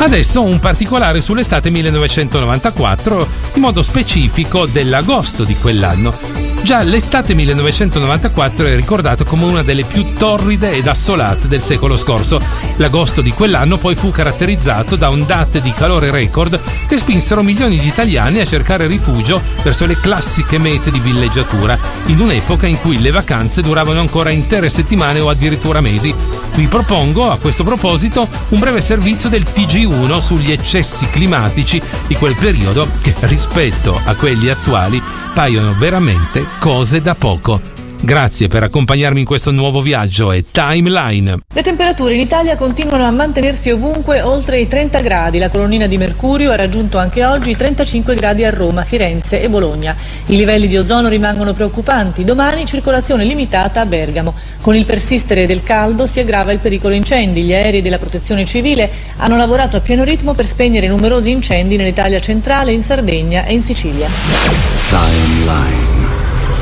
Adesso un particolare sull'estate 1994, in modo specifico dell'agosto di quell'anno. Già l'estate 1994 è ricordato come una delle più torride ed assolate del secolo scorso. L'agosto di quell'anno poi fu caratterizzato da ondate di calore record che spinsero milioni di italiani a cercare rifugio verso le classiche mete di villeggiatura, in un'epoca in cui le vacanze duravano ancora intere settimane o addirittura mesi. Vi propongo a questo proposito un breve servizio del TG1 sugli eccessi climatici di quel periodo che rispetto a quelli attuali paiono veramente cose da poco. Grazie per accompagnarmi in questo nuovo viaggio e Timeline. Le temperature in Italia continuano a mantenersi ovunque oltre i 30 gradi. La colonnina di mercurio ha raggiunto anche oggi i 35 gradi a Roma, Firenze e Bologna. I livelli di ozono rimangono preoccupanti. Domani circolazione limitata a Bergamo. Con il persistere del caldo si aggrava il pericolo incendi. Gli aerei della Protezione Civile hanno lavorato a pieno ritmo per spegnere numerosi incendi nell'Italia centrale, in Sardegna e in Sicilia. Timeline.